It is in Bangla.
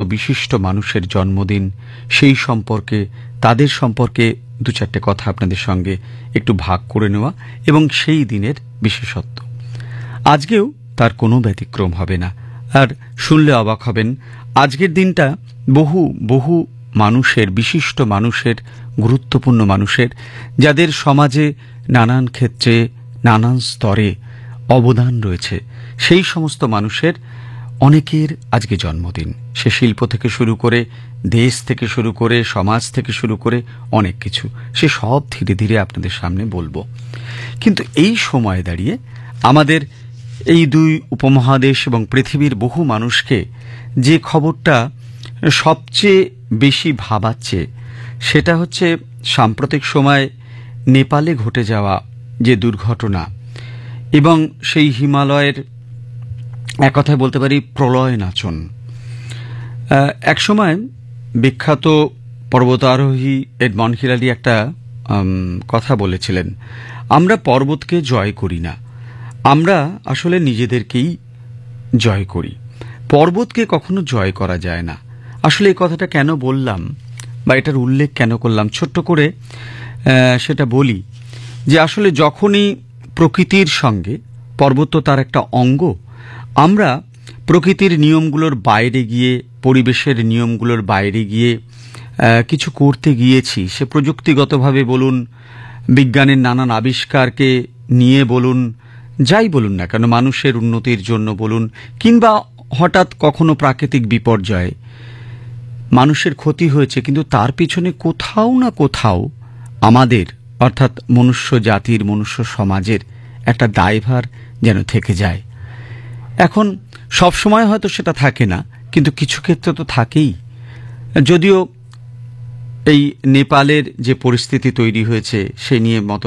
বিশিষ্ট মানুষের জন্মদিন, সেই সম্পর্কে, তাদের সম্পর্কে দু চারটে কথা আপনাদের সঙ্গে একটু ভাগ করে নেওয়া এবং সেই দিনের বিশেষত্ব। আজকেও তার কোনো ব্যতিক্রম হবে না। আর শুনলে অবাক হবেন, আজকের দিনটা বহু বহু মানুষের, বিশিষ্ট মানুষের, গুরুত্বপূর্ণ মানুষের, যাদের সমাজে নানান ক্ষেত্রে নানান স্তরে অবদান রয়েছে, সেই সমস্ত মানুষের অনেকের আজকে জন্মদিন। সে শিল্প থেকে শুরু করে, দেশ থেকে শুরু করে, সমাজ থেকে শুরু করে অনেক কিছু, সে সব ধীরে ধীরে আপনাদের সামনে বলবো। কিন্তু এই সময়ে দাঁড়িয়ে আমাদের এই দুই উপমহাদেশ এবং পৃথিবীর বহু মানুষকে যে খবরটা সবচেয়ে বেশি ভাবাচ্ছে, সেটা হচ্ছে সাম্প্রতিক সময় নেপালে ঘটে যাওয়া যে দুর্ঘটনা এবং সেই হিমালয়ের, এক কথায় বলতে পারি, প্রলয় নাচন। একসময় বিখ্যাত পর্বতারোহী এডমন্ড হিলারি একটা কথা বলেছিলেন, আমরা পর্বতকে জয় করি না, আমরা আসলে নিজেদেরকেই জয় করি। পর্বতকে কখনো জয় করা যায় না। আসলে এই কথাটা কেন বললাম বা এটার উল্লেখ কেন করলাম, ছোট্ট করে সেটা বলি যে আসলে যখনই প্রকৃতির সঙ্গে, পর্বত তো তার একটা অঙ্গ, আমরা প্রকৃতির নিয়মগুলোর বাইরে গিয়ে, পরিবেশের নিয়মগুলোর বাইরে গিয়ে কিছু করতে গিয়েছি, সে প্রযুক্তিগতভাবে বলুন, বিজ্ঞানের নানান আবিষ্কারকে নিয়ে বলুন, যাই বলুন না কেন, মানুষের উন্নতির জন্য বলুন, কিংবা হঠাৎ কখনো প্রাকৃতিক বিপর্যয়ে মানুষের ক্ষতি হয়েছে, কিন্তু তার পিছনে কোথাও না কোথাও আমাদের, অর্থাৎ মনুষ্য জাতির, মনুষ্য সমাজের একটা দায়ভার যেন থেকে যায়। এখন সবসময় হয়তো সেটা থাকে না, কিন্তু কিছু ক্ষেত্রে তো থাকেই। যদিও এই নেপালের যে পরিস্থিতি তৈরি হয়েছে সে নিয়ে মত